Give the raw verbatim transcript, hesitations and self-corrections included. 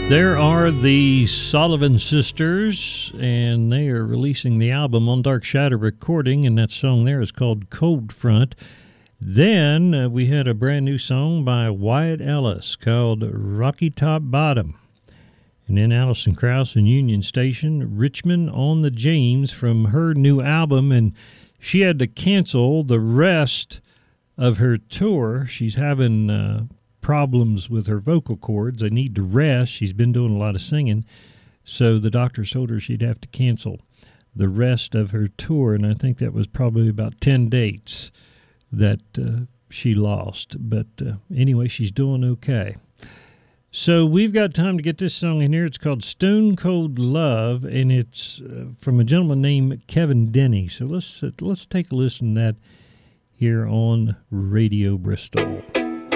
There are the Sullivan Sisters, and they are releasing the album on Dark Shadow Recording, and that song there is called Cold Front. Then uh, we had a brand new song by Wyatt Ellis called Rocky Top Bottom. And then Alison Krauss and Union Station, Richmond on the James from her new album, and she had to cancel the rest of her tour. She's having uh, problems with her vocal cords. They need to rest. She's been doing a lot of singing, so the doctors told her she'd have to cancel the rest of her tour, and I think that was probably about ten dates that uh, she lost. But uh, anyway, she's doing okay. So we've got time to get this song in here. It's called Stone Cold Love, and it's uh, from a gentleman named Kevin Denny. So let's uh, let's take a listen to that here on Radio Bristol.